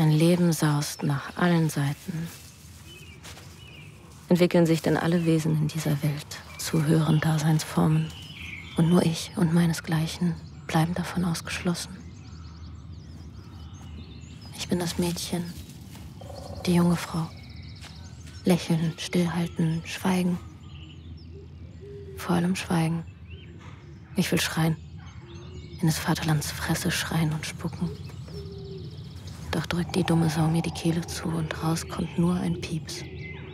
Ein Leben saust nach allen Seiten. Entwickeln sich denn alle Wesen in dieser Welt zu höheren Daseinsformen? Und nur ich und meinesgleichen bleiben davon ausgeschlossen. Ich bin das Mädchen, die junge Frau. Lächeln, stillhalten, schweigen. Vor allem schweigen. Ich will schreien. In des Vaterlands Fresse schreien und spucken. Doch drückt die dumme Sau mir die Kehle zu und raus kommt nur ein Pieps.